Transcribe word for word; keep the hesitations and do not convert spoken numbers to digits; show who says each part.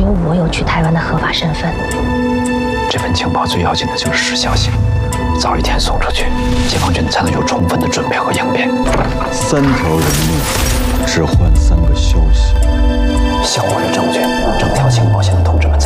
Speaker 1: 有我有去台湾的合法身份。
Speaker 2: 这份情报最要紧的就是时效性，早一天送出去，解放军才能有充分的准备和应变。
Speaker 3: 三条人命，只换三个消息。
Speaker 2: 想获得证据，整条情报线的同志们